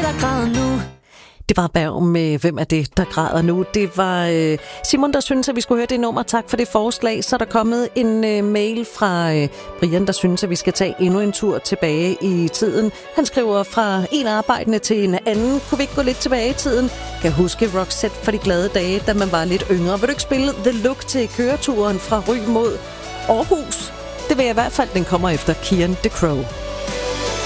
der græder nu. Det var Berg med Hvem er det, der græder nu? Det var Simon, der synes, at vi skulle høre det nummer. Tak for det forslag. Så er der kommet en mail fra Brian, der synes, at vi skal tage endnu en tur tilbage i tiden. Han skriver fra en arbejdende til en anden. Kunne vi ikke gå lidt tilbage i tiden? Kan huske Roxette fra de glade dage, da man var lidt yngre. Vil du ikke spille The Look til køreturen fra Ry mod Aarhus? Det vil jeg i hvert fald, den kommer efter Kian The Crow.